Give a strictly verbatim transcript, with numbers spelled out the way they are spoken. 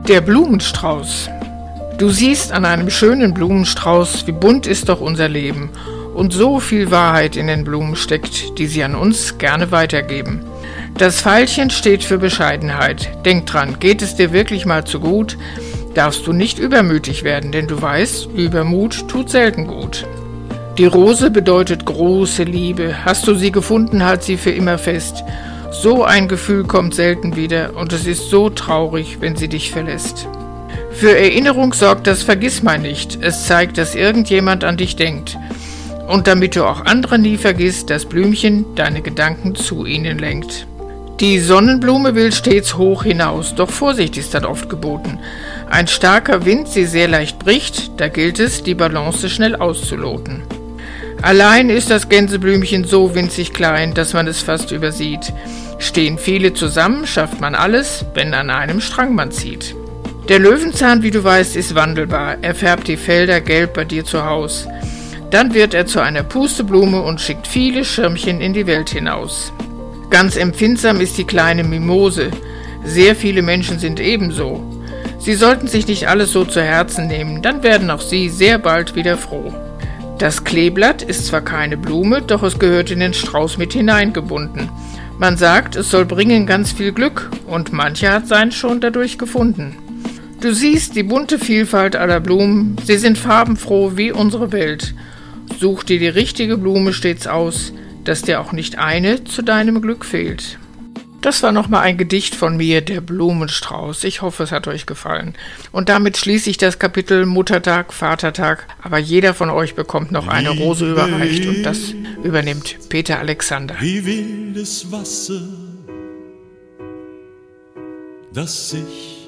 Der Blumenstrauß. Du siehst an einem schönen Blumenstrauß, wie bunt ist doch unser Leben und so viel Wahrheit in den Blumen steckt, die sie an uns gerne weitergeben. Das Veilchen steht für Bescheidenheit. Denk dran, geht es dir wirklich mal zu gut, darfst du nicht übermütig werden, denn du weißt, Übermut tut selten gut. Die Rose bedeutet große Liebe. Hast du sie gefunden, halt sie für immer fest. So ein Gefühl kommt selten wieder und es ist so traurig, wenn sie dich verlässt. Für Erinnerung sorgt das Vergissmeinnicht. Es zeigt, dass irgendjemand an dich denkt. Und damit du auch andere nie vergisst, das Blümchen deine Gedanken zu ihnen lenkt. Die Sonnenblume will stets hoch hinaus, doch Vorsicht ist dann oft geboten. Ein starker Wind sie sehr leicht bricht, da gilt es, die Balance schnell auszuloten. Allein ist das Gänseblümchen so winzig klein, dass man es fast übersieht. Stehen viele zusammen, schafft man alles, wenn an einem Strang man zieht. Der Löwenzahn, wie du weißt, ist wandelbar. Er färbt die Felder gelb bei dir zu Haus. Dann wird er zu einer Pusteblume und schickt viele Schirmchen in die Welt hinaus. Ganz empfindsam ist die kleine Mimose. Sehr viele Menschen sind ebenso. Sie sollten sich nicht alles so zu Herzen nehmen, dann werden auch sie sehr bald wieder froh. Das Kleeblatt ist zwar keine Blume, doch es gehört in den Strauß mit hineingebunden. Man sagt, es soll bringen ganz viel Glück und mancher hat seinen schon dadurch gefunden. Du siehst die bunte Vielfalt aller Blumen, sie sind farbenfroh wie unsere Welt. Such dir die richtige Blume stets aus, dass dir auch nicht eine zu deinem Glück fehlt. Das war nochmal ein Gedicht von mir, der Blumenstrauß. Ich hoffe, es hat euch gefallen. Und damit schließe ich das Kapitel Muttertag, Vatertag. Aber jeder von euch bekommt noch eine Rose überreicht und das übernimmt Peter Alexander. Wie wildes Wasser, das sich